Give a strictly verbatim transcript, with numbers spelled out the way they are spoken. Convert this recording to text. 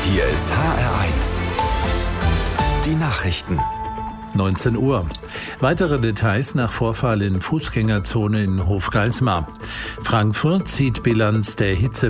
Hier ist H R eins. Die Nachrichten. neunzehn Uhr. Weitere Details nach Vorfall in Fußgängerzone in Hofgeismar. Frankfurt zieht Bilanz der Hitze